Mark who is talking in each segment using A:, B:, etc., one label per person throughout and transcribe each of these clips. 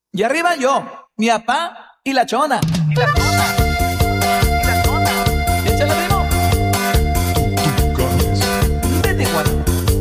A: Y arriba yo, mi papá y la chona. Y la chona. Y la chona. Y échale, primo. De Tijuana.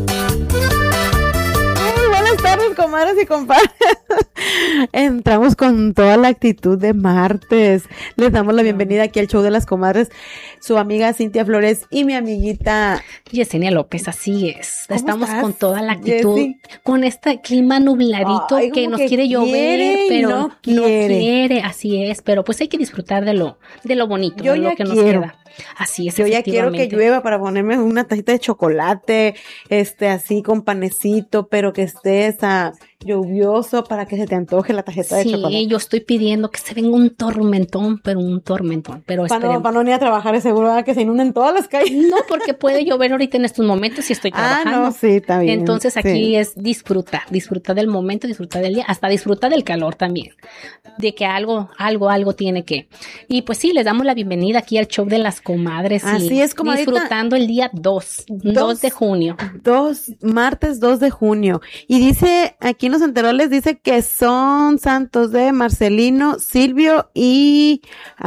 B: Muy buenas tardes, comadres y compadres. Entramos con toda la actitud de martes. Les damos la bienvenida aquí al show de las comadres. Su amiga Cintia Flores y mi amiguita
C: Yesenia López, así es. Estamos
B: estás,
C: con toda la actitud,
B: Jessy?
C: Con este clima nubladito.
B: Ay,
C: que
B: como
C: nos
B: que
C: quiere llover,
B: quiere y
C: pero
B: no quiere.
C: así es. Pero pues hay que disfrutar de lo bonito,
B: Yo
C: de lo
B: ya
C: que nos
B: quiero.
C: queda. Así es,
B: Yo ya quiero que
C: efectivamente.
B: llueva para ponerme una tacita de chocolate, así con panecito, pero que esté lluvioso para que se te antoje la tarjeta de chocolate.
C: Sí, yo estoy pidiendo que se venga un tormentón, pero Pero
B: Para no ir a trabajar, es seguro ¿verdad? Que se inunden todas las calles.
C: No, porque puede llover ahorita en estos momentos y estoy trabajando.
B: No, sí, está bien.
C: Entonces aquí
B: sí.
C: es disfrutar del momento, disfrutar del día, hasta disfrutar del calor también, de que algo tiene que. Y pues sí, les damos la bienvenida aquí al show de las comadres.
B: Así es, comadrita.
C: Disfrutando el día 2 de junio.
B: Martes 2 de junio. Y dice, aquí en los enteroles dice que son santos de Marcelino, Silvio y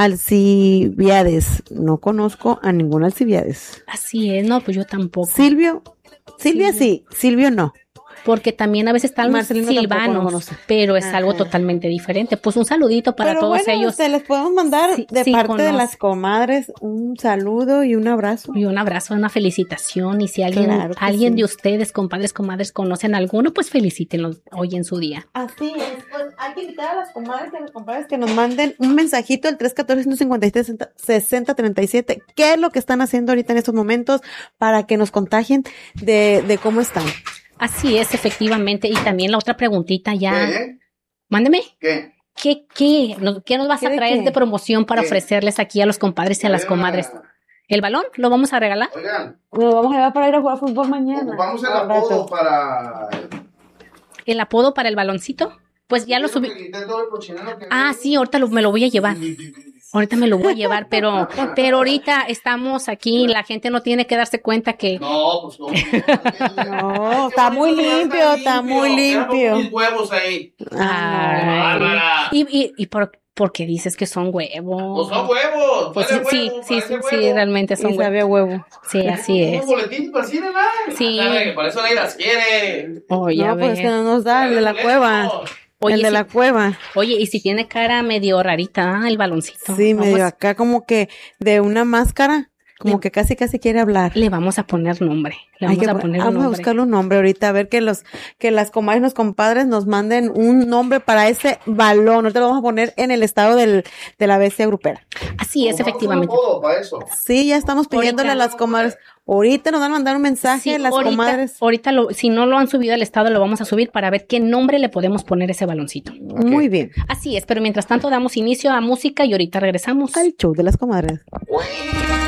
B: Alcibiades. No conozco a ningún Alcibiades.
C: Así es, no, pues yo tampoco.
B: Silvia sí, Silvio no.
C: Porque también a veces están los
B: Marcelino tampoco lo
C: silvanos,
B: conoce.
C: pero es algo totalmente diferente. Pues un saludito para
B: Pero
C: todos
B: bueno,
C: ellos.
B: se les podemos mandar
C: Sí,
B: de
C: sí,
B: parte de
C: conozco.
B: las comadres un saludo y un abrazo.
C: Y un abrazo, una felicitación. Y si alguien,
B: Claro que
C: alguien
B: sí.
C: de ustedes, compadres, comadres, conocen a alguno, pues felicítenlos hoy en su día.
B: Así es, pues hay que invitar a las comadres y a los compadres que nos manden un mensajito al 314-153-6037. ¿Qué es lo que están haciendo ahorita en estos momentos para que nos contagien de cómo están?
C: Así es, efectivamente. Y también la otra preguntita ya.
D: ¿Qué?
C: Mándeme.
D: ¿Qué?
C: ¿Qué nos vas
B: ¿Qué
C: a
B: de
C: traer
B: qué?
C: de promoción para
D: ¿Qué?
C: ofrecerles aquí a los compadres y a las comadres? ¿El balón? ¿Lo vamos a regalar?
D: Oigan,
B: Nos vamos a llevar para ir a jugar fútbol mañana.
D: ocupamos el
B: Al rato.
D: apodo para...
C: ¿El apodo para el baloncito? Pues ya lo subí. Ah, sí, ahorita me lo voy a llevar. Ahorita me lo voy a llevar, pero ahorita estamos aquí, la gente no tiene que darse cuenta que...
D: No, pues no.
B: No, está muy limpio, está muy limpio.
D: Mis huevos ahí.
B: Ah,
C: Ay.
D: Bárbara.
C: ¿Y por qué dices que son huevos?
D: Pues son huevos.
C: Pues
D: Parece
C: sí,
D: huevo,
C: sí,
D: parece
C: sí,
D: huevo.
C: realmente
B: y
C: son huevos.
B: sabe a huevo.
C: Sí, así es.
D: Un boletín para el cine, ¿no?
C: Sí.
D: Sabe que por eso nadie las quiere.
C: Oye,
B: No, pues es que no nos da el de la cueva.
C: Oye,
B: El de
C: sí.
B: la cueva.
C: Oye, y si tiene cara medio rarita, el baloncito.
B: Sí, medio
C: Vamos-
B: acá como que de una máscara, como
C: Le-
B: que casi quiere hablar.
C: Le vamos a poner nombre. Le
B: Hay
C: vamos
B: que
C: a poner un
B: vamos a
C: nombre.
B: buscarle un nombre ahorita, a ver que las comadres y los compadres nos manden un nombre para ese balón. Ahorita lo vamos a poner en el estado de la bestia grupera.
C: Así es, efectivamente.
D: Todo para eso.
B: Sí, ya estamos pidiéndole
C: Ahorita.
B: a las comadres. Ahorita nos van a mandar un mensaje
C: Sí,
B: a las comadres.
C: ahorita si no lo han subido al estado, lo vamos a subir para ver qué nombre le podemos poner a ese baloncito.
B: Muy bien.
C: Así es, pero mientras tanto damos inicio a música y ahorita regresamos.
B: Al show de las comadres.